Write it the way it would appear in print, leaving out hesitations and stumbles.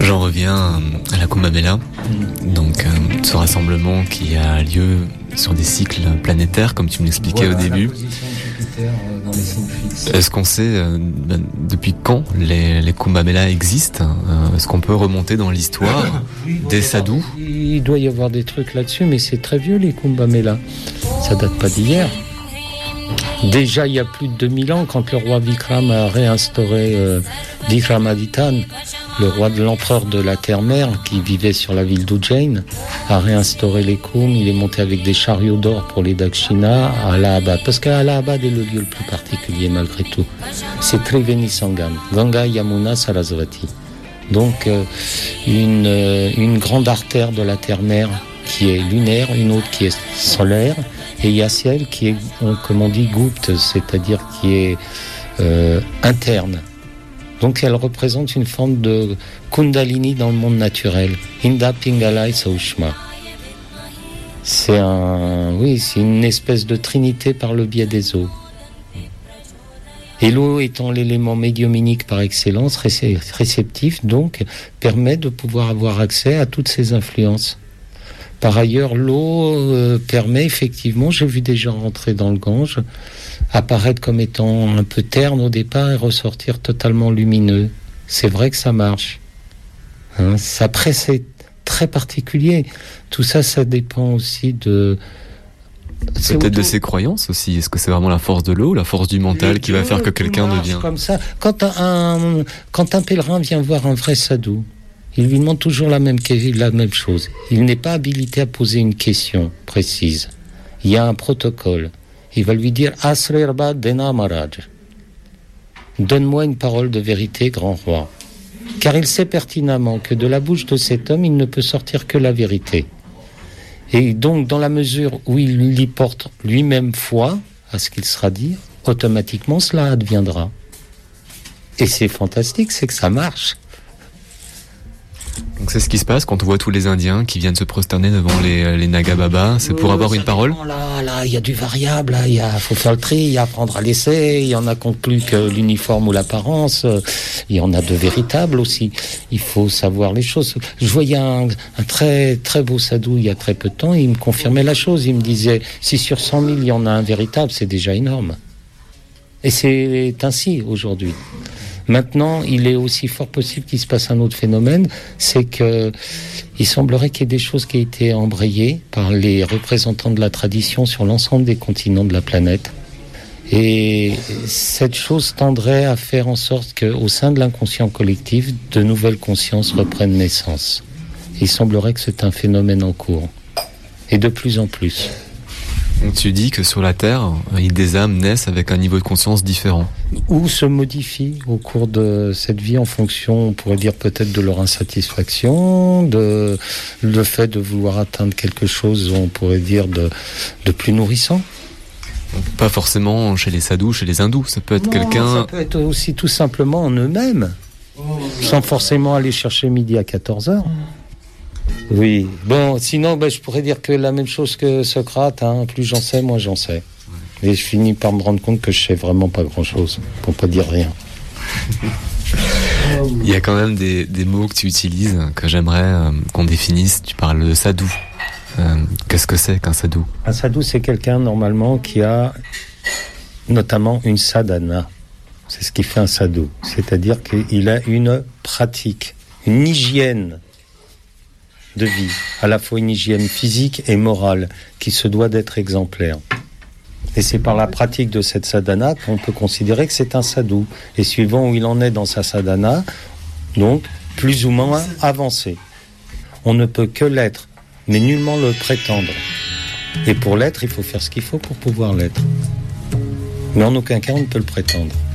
J'en reviens à la Kumbh Mela, donc ce rassemblement qui a lieu sur des cycles planétaires, comme tu me l'expliquais au début. Est-ce qu'on sait depuis quand les Kumbh Mela existent? Est-ce qu'on peut remonter dans l'histoire des sadhus? Il doit y avoir des trucs là-dessus, mais c'est très vieux les Kumbh Mela. Ça date pas d'hier. Déjà, il y a plus de 2000 ans, quand le roi Vikram a réinstauré Vikramaditya, le roi de l'empereur de la terre-mère, qui vivait sur la ville d'Ujjain, a réinstauré les Kumbh. Il est monté avec des chariots d'or pour les Dakshina à Allahabad. Parce qu'Allahabad est le lieu le plus particulier, malgré tout. C'est Triveni Sangam, Ganga, Yamuna, Sarasvati. Donc, une grande artère de la terre-mère qui est lunaire, une autre qui est solaire, et il y a celle qui est, comme on dit, Gupta, c'est-à-dire qui est interne. Donc elle représente une forme de Kundalini dans le monde naturel. Inda Pingalai Saushma. C'est une espèce de trinité par le biais des eaux. Et l'eau étant l'élément médiuminique par excellence, réceptif, donc, permet de pouvoir avoir accès à toutes ces influences. Par ailleurs, l'eau permet effectivement, j'ai vu des gens rentrer dans le Gange, apparaître comme étant un peu terne au départ et ressortir totalement lumineux. C'est vrai que ça marche. Après, c'est très particulier. Tout ça, ça dépend aussi de... Peut-être de ses croyances aussi. Est-ce que c'est vraiment la force de l'eau, la force du mental qui va faire que quelqu'un devient... comme ça. Quand un pèlerin vient voir un vrai sadhu, il lui demande toujours la même chose. Il n'est pas habilité à poser une question précise. Il y a un protocole. Il va lui dire Asrirba Dena Maharaj. Donne-moi une parole de vérité, grand roi. Car il sait pertinemment que de la bouche de cet homme, il ne peut sortir que la vérité. Et donc, dans la mesure où il y porte lui-même foi à ce qu'il sera dit, automatiquement cela adviendra. Et c'est fantastique, c'est que ça marche. Donc c'est ce qui se passe quand on voit tous les Indiens qui viennent se prosterner devant les Nagababa, c'est pour avoir une parole? Là, il y a du variable, il faut faire le tri, il y a apprendre à l'essai, il y en a qui comptent plus que l'uniforme ou l'apparence, il y en a de véritables aussi. Il faut savoir les choses. Je voyais un très très beau sadhu il y a très peu de temps, il me confirmait la chose, il me disait si sur 100 000 il y en a un véritable, c'est déjà énorme. Et c'est ainsi aujourd'hui. Maintenant, il est aussi fort possible qu'il se passe un autre phénomène, c'est que il semblerait qu'il y ait des choses qui aient été embrayées par les représentants de la tradition sur l'ensemble des continents de la planète. Et cette chose tendrait à faire en sorte qu'au sein de l'inconscient collectif, de nouvelles consciences reprennent naissance. Il semblerait que c'est un phénomène en cours. Et de plus en plus. Tu dis que sur la Terre, des âmes naissent avec un niveau de conscience différent. Ou se modifient au cours de cette vie en fonction, on pourrait dire peut-être de leur insatisfaction, de le fait de vouloir atteindre quelque chose, on pourrait dire de plus nourrissant. Pas forcément chez les sadhus, chez les hindous, ça peut être quelqu'un... Ça peut être aussi tout simplement en eux-mêmes, sans forcément aller chercher midi à 14h. Oui, bon, sinon je pourrais dire que la même chose que Socrate, plus j'en sais, moins j'en sais. Et je finis par me rendre compte que je sais vraiment pas grand-chose, pour pas dire rien. Il y a quand même des mots que tu utilises, que j'aimerais qu'on définisse. Tu parles de sadhu. Qu'est-ce que c'est qu'un sadhu? Un sadhu, c'est quelqu'un normalement qui a notamment une sadhana. C'est ce qui fait un sadhu. C'est-à-dire qu'il a une pratique, une hygiène de vie, à la fois une hygiène physique et morale, qui se doit d'être exemplaire. Et c'est par la pratique de cette sadhana qu'on peut considérer que c'est un sadhu. Et suivant où il en est dans sa sadhana, donc plus ou moins avancé. On ne peut que l'être, mais nullement le prétendre. Et pour l'être, il faut faire ce qu'il faut pour pouvoir l'être. Mais en aucun cas, on ne peut le prétendre.